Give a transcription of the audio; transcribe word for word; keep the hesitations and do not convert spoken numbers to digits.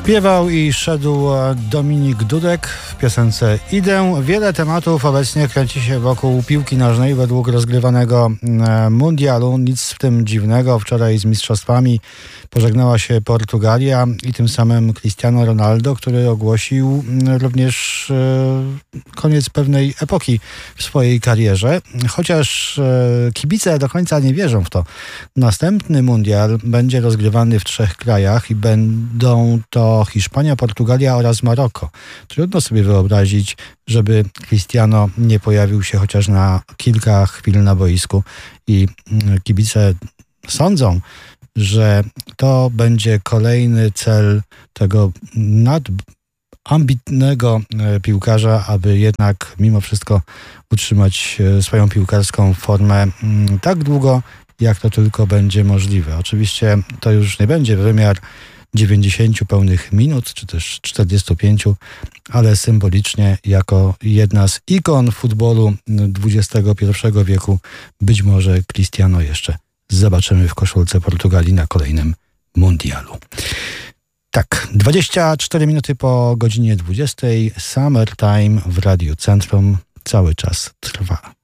Śpiewał i szedł Dominik Dudek w piosence Idę. Wiele tematów obecnie kręci się wokół piłki nożnej według rozgrywanego mundialu. Nic w tym dziwnego. Wczoraj z mistrzostwami pożegnała się Portugalia i tym samym Cristiano Ronaldo, który ogłosił również koniec pewnej epoki w swojej karierze. Chociaż kibice do końca nie wierzą w to. Następny mundial będzie rozgrywany w trzech krajach i będą to Hiszpania, Portugalia oraz Maroko. Trudno sobie wyobrazić, żeby Cristiano nie pojawił się chociaż na kilka chwil na boisku i kibice sądzą, że to będzie kolejny cel tego nadambitnego piłkarza, aby jednak mimo wszystko utrzymać swoją piłkarską formę tak długo, jak to tylko będzie możliwe. Oczywiście to już nie będzie wymiar dziewięćdziesięciu pełnych minut, czy też czterdziestu pięciu, ale symbolicznie jako jedna z ikon futbolu dwudziestego pierwszego wieku być może Cristiano jeszcze zobaczymy w koszulce Portugalii na kolejnym mundialu. Tak, dwadzieścia cztery minuty po godzinie dwudziestej. Summertime w Radiu Centrum cały czas trwa.